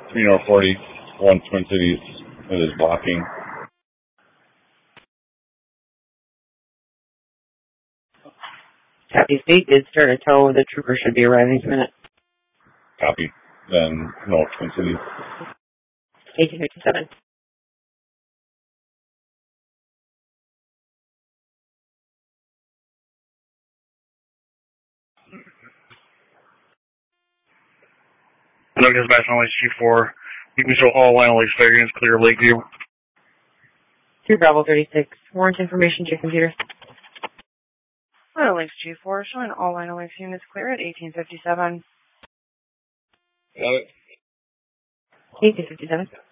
3 North 41 Twin Cities. It is blocking. Copy. State did start a tow. The trooper should be arriving in a minute. Copy. Then North Twin Cities. 1857. No dispatch on G4. You can show all line Lakes Fairgrounds, clear Lakeview. 2 Bravo 36. Warrant information to your computer. Lakes G4 showing all line Lakes units clear at 1857. Got it. 1857.